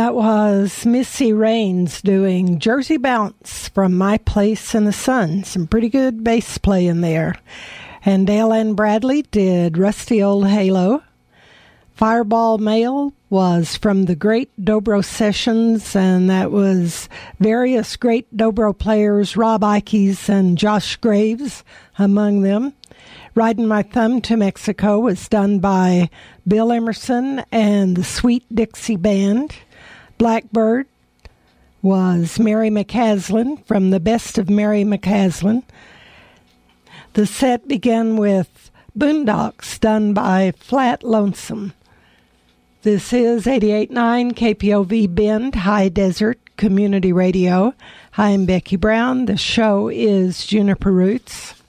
That was Missy Raines doing Jersey Bounce from My Place in the Sun. Some pretty good bass playing there. And Dale Ann Bradley did Rusty Old Halo. Fireball Mail was from the Great Dobro Sessions, and that was various great dobro players, Rob Ikes and Josh Graves among them. Riding My Thumb to Mexico was done by Bill Emerson and the Sweet Dixie Band. Blackbird was Mary McCaslin from the Best of Mary McCaslin. The set began with Boondocks done by Flat Lonesome. This is 88.9 KPOV Bend, High Desert Community Radio. I'm Becky Brown. The show is Juniper Roots.